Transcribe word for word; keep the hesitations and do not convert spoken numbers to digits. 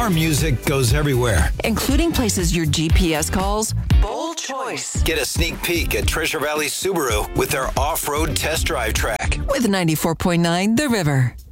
Our music goes everywhere, including places your G P S calls bold choice. Get a sneak peek at Treasure Valley Subaru with their off-road test drive track. With ninety-four point nine The River.